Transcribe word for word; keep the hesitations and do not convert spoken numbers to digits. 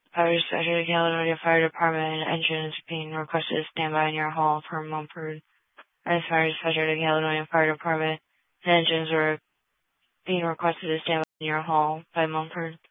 Fire dispatcher to Caledonia Fire Department. Engines being requested to stand by in your hall for Mumford. As fire dispatcher to Caledonia Fire Department. Engines were being requested to stand by in your hall by Mumford.